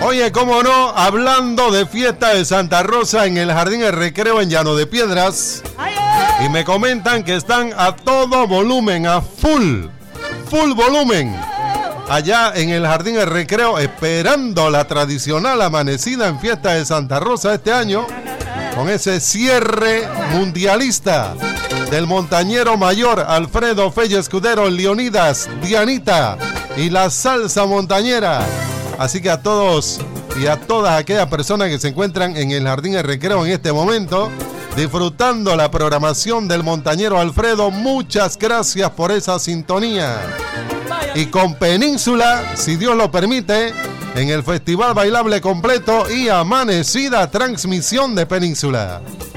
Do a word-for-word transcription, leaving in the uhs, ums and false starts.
Oye, cómo no, hablando de fiesta de Santa Rosa en el Jardín de Recreo en Llano de Piedras. Y me comentan que están a todo volumen, a full, full volumen. Allá en el Jardín de Recreo, esperando la tradicional amanecida en fiesta de Santa Rosa este año, con ese cierre mundialista del montañero mayor Alfredo Felle Escudero, Leonidas, Dianita y la salsa montañera. Así que a todos y a todas aquellas personas que se encuentran en el Jardín de Recreo en este momento, disfrutando la programación del montañero Alfredo, muchas gracias por esa sintonía. Y con Península, si Dios lo permite, en el Festival Bailable completo y amanecida transmisión de Península.